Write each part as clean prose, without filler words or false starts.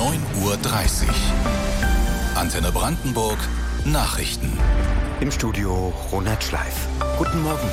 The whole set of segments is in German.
9:30 Uhr. Antenne Brandenburg Nachrichten. Im Studio Ronald Schleif. Guten Morgen.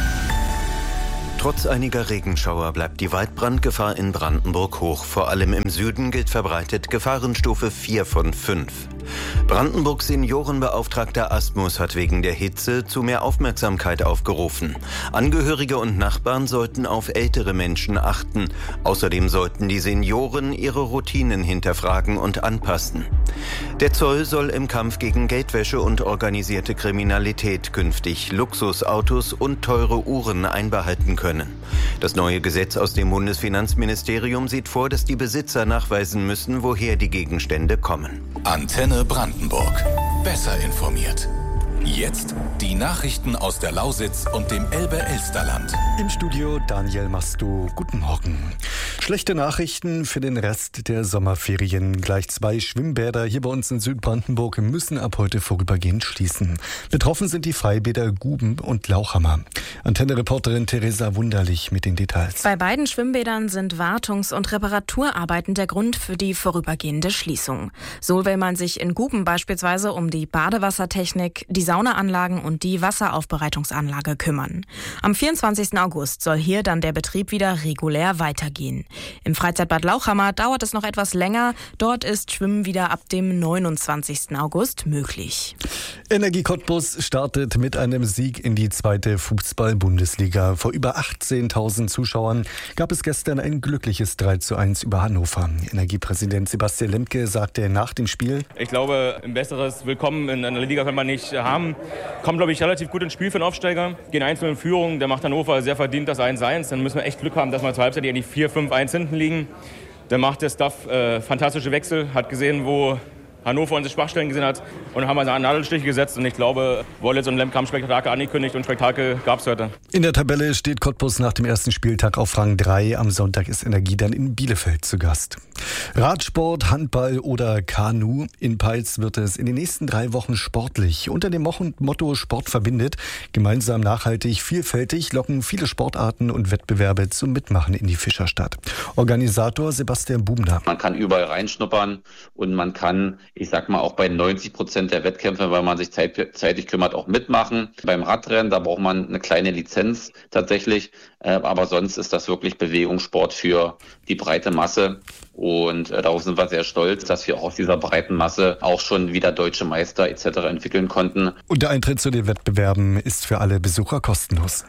Trotz einiger Regenschauer bleibt die Waldbrandgefahr in Brandenburg hoch. Vor allem im Süden gilt verbreitet Gefahrenstufe 4 von 5. Brandenburgs Seniorenbeauftragter Asmus hat wegen der Hitze zu mehr Aufmerksamkeit aufgerufen. Angehörige und Nachbarn sollten auf ältere Menschen achten. Außerdem sollten die Senioren ihre Routinen hinterfragen und anpassen. Der Zoll soll im Kampf gegen Geldwäsche und organisierte Kriminalität künftig Luxusautos und teure Uhren einbehalten können. Das neue Gesetz aus dem Bundesfinanzministerium sieht vor, dass die Besitzer nachweisen müssen, woher die Gegenstände kommen. Antenne Brandenburg. Besser informiert. Jetzt die Nachrichten aus der Lausitz und dem Elbe-Elsterland. Im Studio Daniel Masto. Guten Morgen. Schlechte Nachrichten für den Rest der Sommerferien. Gleich 2 Schwimmbäder hier bei uns in Südbrandenburg müssen ab heute vorübergehend schließen. Betroffen sind die Freibäder Guben und Lauchhammer. Antenne-Reporterin Theresa Wunderlich mit den Details. Bei beiden Schwimmbädern sind Wartungs- und Reparaturarbeiten der Grund für die vorübergehende Schließung. So will man sich in Guben beispielsweise um die Badewassertechnik, die Saunaanlagen und die Wasseraufbereitungsanlage kümmern. Am 24. August soll hier dann der Betrieb wieder regulär weitergehen. Im Freizeitbad Lauchhammer dauert es noch etwas länger. Dort ist Schwimmen wieder ab dem 29. August möglich. Energie Cottbus startet mit einem Sieg in die 2. Fußball-Bundesliga. Vor über 18.000 Zuschauern gab es gestern ein glückliches 3:1 über Hannover. Energiepräsident Sebastian Lemke sagte nach dem Spiel: Ich glaube, ein besseres Willkommen in einer Liga kann man nicht haben. Kommt, glaube ich, relativ gut ins Spiel für den Aufsteiger. Gehen 1-0 in Führung, der macht Hannover sehr verdient das 1-1. Dann müssen wir echt Glück haben, dass wir zur Halbzeit eigentlich 4-5-1 hinten liegen. Dann macht der Staff fantastische Wechsel, hat gesehen, wo Hannover unsere Schwachstellen gesehen hat und haben also einen Nadelstich gesetzt. Und ich glaube, Wollitz und Lemke haben Spektakel angekündigt und Spektakel gab es heute. In der Tabelle steht Cottbus nach dem ersten Spieltag auf Rang 3. Am Sonntag ist Energie dann in Bielefeld zu Gast. Radsport, Handball oder Kanu. In Peitz wird es in den nächsten 3 Wochen sportlich. Unter dem Motto Sport verbindet, gemeinsam nachhaltig, vielfältig, locken viele Sportarten und Wettbewerbe zum Mitmachen in die Fischerstadt. Organisator Sebastian Bubner. Man kann überall reinschnuppern und man kann, ich sag mal, auch bei 90% der Wettkämpfe, weil man sich zeitig kümmert, auch mitmachen. Beim Radrennen, da braucht man eine kleine Lizenz tatsächlich, aber sonst ist das wirklich Bewegungssport für die breite Masse. Und darauf sind wir sehr stolz, dass wir auch aus dieser breiten Masse auch schon wieder deutsche Meister etc. entwickeln konnten. Und der Eintritt zu den Wettbewerben ist für alle Besucher kostenlos.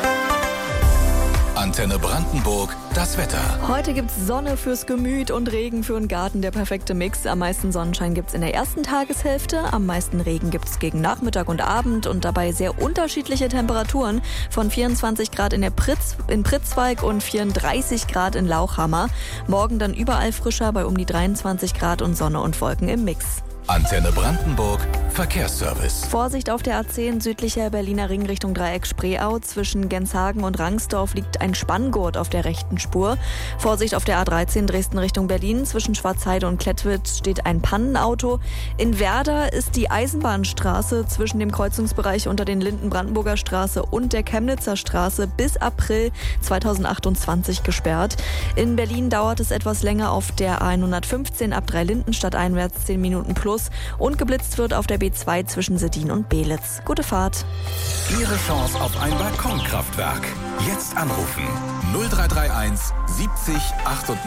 Antenne Brandenburg, das Wetter. Heute gibt's Sonne fürs Gemüt und Regen für den Garten, der perfekte Mix. Am meisten Sonnenschein gibt's in der ersten Tageshälfte, am meisten Regen gibt's gegen Nachmittag und Abend und dabei sehr unterschiedliche Temperaturen von 24 Grad in Pritzwalk und 34 Grad in Lauchhammer. Morgen dann überall frischer bei um die 23 Grad und Sonne und Wolken im Mix. Antenne Brandenburg, Verkehrsservice. Vorsicht auf der A10 südlicher Berliner Ring Richtung Dreieck Spreeau. Zwischen Genshagen und Rangsdorf liegt ein Spanngurt auf der rechten Spur. Vorsicht auf der A13 Dresden Richtung Berlin. Zwischen Schwarzheide und Klettwitz steht ein Pannenauto. In Werder ist die Eisenbahnstraße zwischen dem Kreuzungsbereich unter den Linden-Brandenburger Straße und der Chemnitzer Straße bis April 2028 gesperrt. In Berlin dauert es etwas länger auf der A115 ab Dreilinden stadteinwärts 10 Minuten plus. Und geblitzt wird auf der B2 zwischen Seddin und Belitz. Gute Fahrt. Ihre Chance auf ein Balkonkraftwerk. Jetzt anrufen. 0331 70 98